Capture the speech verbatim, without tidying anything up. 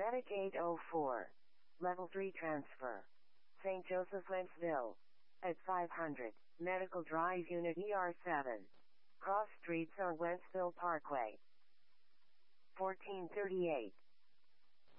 Medic eight oh four. Level three transfer. Saint Joseph, Wentzville. At five hundred, Medical Drive Unit E R seven. Cross Streets or Wentzville Parkway. fourteen thirty-eight.